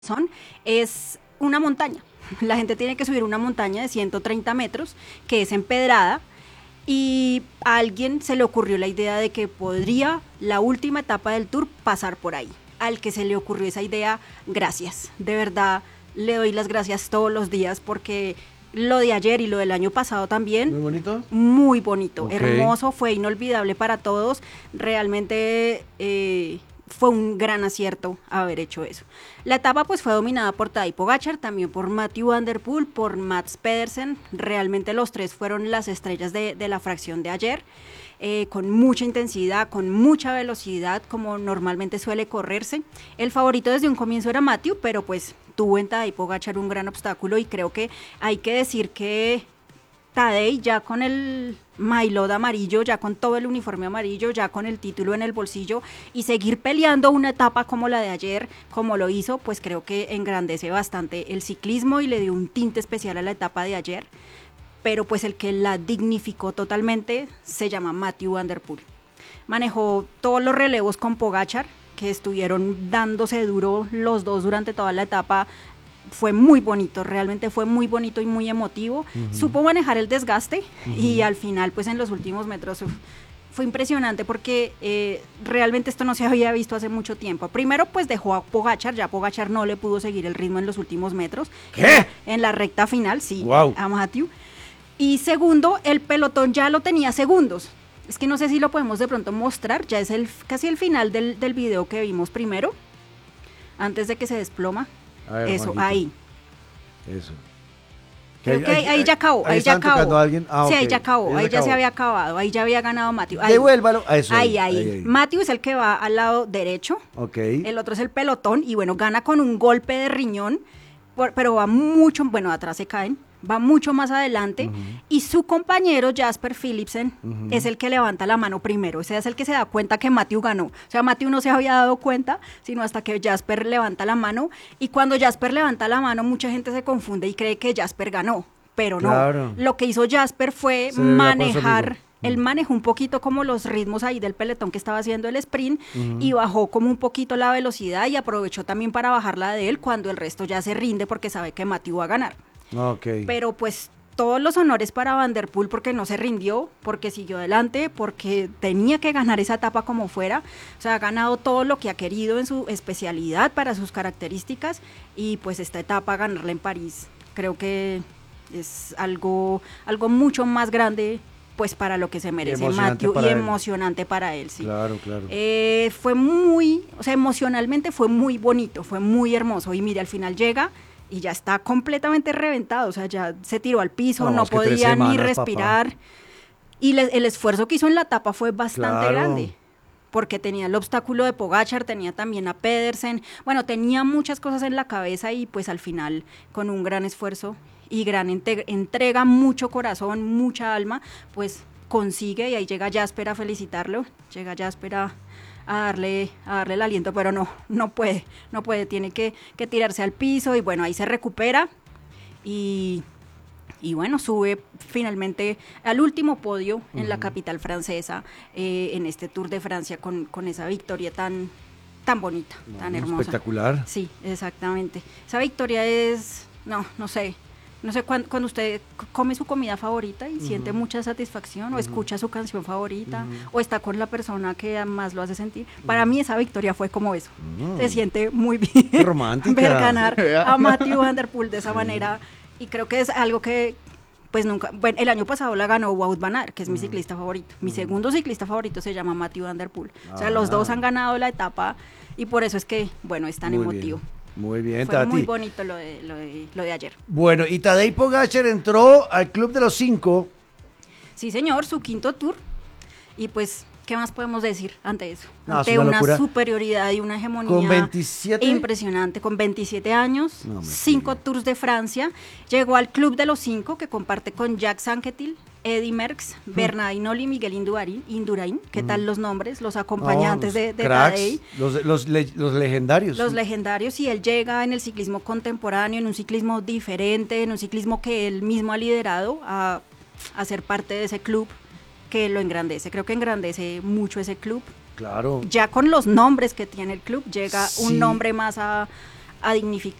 son, es una montaña. La gente tiene que subir una montaña de 130 metros que es empedrada y a alguien se le ocurrió la idea de que podría la última etapa del tour pasar por ahí. Al que se le ocurrió esa idea, gracias. De verdad, le doy las gracias todos los días porque lo de ayer y lo del año pasado también. ¿Muy bonito? Muy bonito, Okay. hermoso, fue inolvidable para todos. Realmente fue un gran acierto haber hecho eso. La etapa pues fue dominada por Tadej Pogačar, también por Mathieu van der Poel, por Mats Pedersen. Realmente los tres fueron las estrellas de la fracción de ayer. Con mucha intensidad, con mucha velocidad, como normalmente suele correrse. El favorito desde un comienzo era Mathieu, pero pues tuvo en Tadej Pogačar un gran obstáculo y creo que hay que decir que Tadej ya con el maillot amarillo, ya con todo el uniforme amarillo, ya con el título en el bolsillo y seguir peleando una etapa como la de ayer, como lo hizo, pues creo que engrandece bastante el ciclismo y le dio un tinte especial a la etapa de ayer. Pero pues el que la dignificó totalmente se llama Mathieu van der Poel. Manejó todos los relevos con Pogačar, que estuvieron dándose duro los dos durante toda la etapa. Fue muy bonito, realmente fue muy bonito y muy emotivo. Supo manejar el desgaste y al final, pues en los últimos metros fue impresionante porque realmente esto no se había visto hace mucho tiempo. Primero, pues dejó a Pogačar, ya Pogačar no le pudo seguir el ritmo en los últimos metros. ¿Qué? En la recta final, sí, Wow. a Mathieu. Y segundo, el pelotón ya lo tenía segundos. Es que no sé si lo podemos de pronto mostrar, ya es casi el final del video que vimos primero, antes de que se desploma. A ver, Eso, Juanito. ahí. Eso. Creo que ahí ya acabó, ahí ya están tocando acabó. a alguien. Ah, Sí, ok. ahí ya acabó, ahí ya acabó. se había acabado, ahí ya había ganado Mathieu. Ahí. Devuélvalo. A eso. Ahí. Mathieu es el que va al lado derecho, Ok. el otro es el pelotón y bueno, gana con un golpe de riñón, pero va mucho, bueno, atrás se caen, va mucho más adelante y su compañero Jasper Philipsen es el que levanta la mano primero, o sea, es el que se da cuenta que Mathieu ganó, o sea, Mathieu no se había dado cuenta, sino hasta que Jasper levanta la mano y cuando Jasper levanta la mano mucha gente se confunde y cree que Jasper ganó, pero Claro. no, lo que hizo Jasper fue Se le pasó manejar... amigo. Él manejó un poquito como los ritmos ahí del pelotón que estaba haciendo el sprint y bajó como un poquito la velocidad y aprovechó también para bajarla de él cuando el resto ya se rinde porque sabe que Mathieu va a ganar. Ok. Pero pues todos los honores para Van der Poel porque no se rindió, porque siguió adelante, porque tenía que ganar esa etapa como fuera. O sea, ha ganado todo lo que ha querido en su especialidad para sus características y pues esta etapa ganarla en París creo que es algo mucho más grande pues para lo que se merece emocionante Mathieu para y él. emocionante para él, sí. Claro. Fue muy, o sea, emocionalmente fue muy bonito, fue muy hermoso y mire, al final llega y ya está completamente reventado, o sea, ya se tiró al piso, no es que 3 podía ni semanas, respirar y el esfuerzo que hizo en la etapa fue bastante Claro. grande. Porque tenía el obstáculo de Pogačar, tenía también a Pedersen, bueno, tenía muchas cosas en la cabeza y pues al final con un gran esfuerzo y gran entrega, mucho corazón, mucha alma, pues consigue y ahí llega Jasper a felicitarlo, llega Jasper a darle el aliento, pero no puede, tiene que tirarse al piso y bueno, ahí se recupera y bueno, sube finalmente al último podio en la capital francesa, en este Tour de Francia con esa victoria tan bonita, tan hermosa. Espectacular. Sí, exactamente. Esa victoria es, no sé cuando usted come su comida favorita y siente mucha satisfacción o escucha su canción favorita o está con la persona que más lo hace sentir. Para mí esa victoria fue como eso. Se siente muy bien. Qué romántica. Ver ganar a Mathieu van der Poel de esa manera. Y creo que es algo que, pues nunca, bueno, el año pasado la ganó Wout van Aert, que es mi ciclista favorito. Mi segundo ciclista favorito se llama Mathieu van der Poel. O sea, los dos han ganado la etapa y por eso es que, bueno, es tan Muy emotivo. bien. Muy bien, Fue Tati. muy bonito lo de ayer. Bueno, y Tadej Pogačar entró al Club de los 5. Sí, señor, su quinto tour. Y pues, ¿qué más podemos decir ante eso? No, ante es una una locura. superioridad y una hegemonía Con 27. impresionante, con 27 años, No me 5 digas. tours de Francia, llegó al Club de los 5 que comparte con Jacques Anquetil, Eddy Merckx, Bernardino y Miguel Indurain. ¿Qué tal los nombres? Los acompañantes de cracks, Tadej. los legendarios. Los legendarios, y él llega en el ciclismo contemporáneo, en un ciclismo diferente, en un ciclismo que él mismo ha liderado a ser parte de ese club que lo engrandece. Creo que engrandece mucho ese club. Claro. Ya con los nombres que tiene el club, llega Sí. un nombre más a a dignificar